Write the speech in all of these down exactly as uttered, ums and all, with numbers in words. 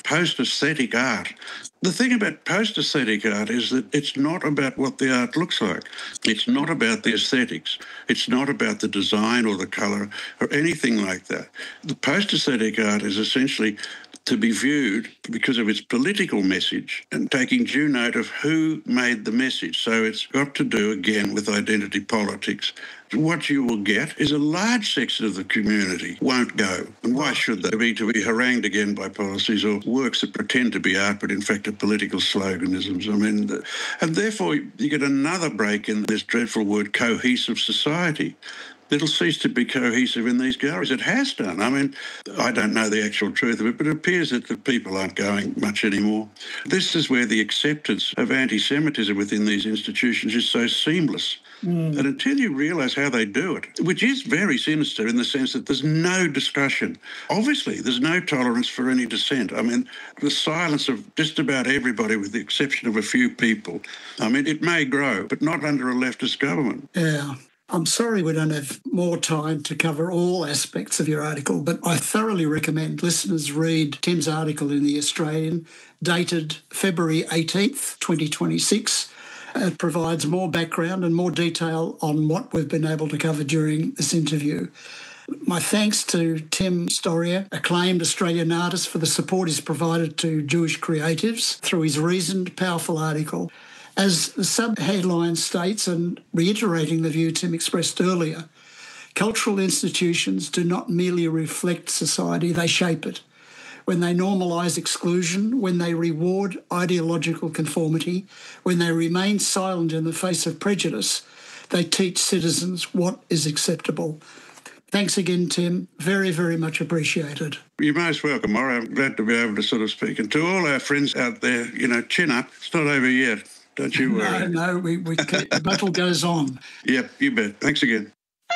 post-aesthetic art. The thing about post-aesthetic art is that it's not about what the art looks like. It's not about the aesthetics. It's not about the design or the colour or anything like that. The post-aesthetic art is essentially to be viewed because of its political message and taking due note of who made the message. So it's got to do, again, with identity politics. What you will get is a large section of the community won't go. And why should they be to be harangued again by policies or works that pretend to be art but in fact are political sloganisms? I mean, and therefore you get another break in this dreadful word cohesive society. It'll cease to be cohesive in these galleries. It has done. I mean, I don't know the actual truth of it, but it appears that the people aren't going much anymore. This is where the acceptance of anti-Semitism within these institutions is so seamless. Mm. And until you realise how they do it, which is very sinister in the sense that there's no discussion. Obviously, there's no tolerance for any dissent. I mean, the silence of just about everybody with the exception of a few people, I mean, it may grow, but not under a leftist government. Yeah. I'm sorry we don't have more time to cover all aspects of your article, but I thoroughly recommend listeners read Tim's article in The Australian, dated February eighteenth, twenty twenty-six. It provides more background and more detail on what we've been able to cover during this interview. My thanks to Tim Storia, acclaimed Australian artist, for the support he's provided to Jewish creatives through his reasoned, powerful article. As the sub-headline states, and reiterating the view Tim expressed earlier, cultural institutions do not merely reflect society, they shape it. When they normalise exclusion, when they reward ideological conformity, when they remain silent in the face of prejudice, they teach citizens what is acceptable. Thanks again, Tim. Very, very much appreciated. You're most welcome, Maura. I'm glad to be able to sort of speak. And to all our friends out there, you know, chin up. It's not over yet. Don't you worry. No, no, we, we the battle goes on. Yep, you bet. Thanks again.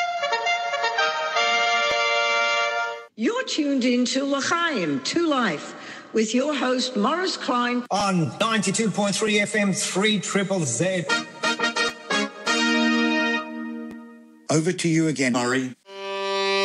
You're tuned in to L'chaim, to Life, with your host, Maurice Klein. On ninety-two point three F M, three triple Z. Over to you again, Murray.